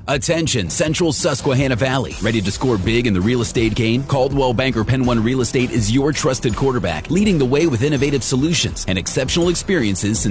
Attention, Central Susquehanna Valley. Ready to score big in the real estate game? Coldwell Banker Penn One Real Estate is your trusted quarterback, leading the way with innovative solutions and exceptional experiences since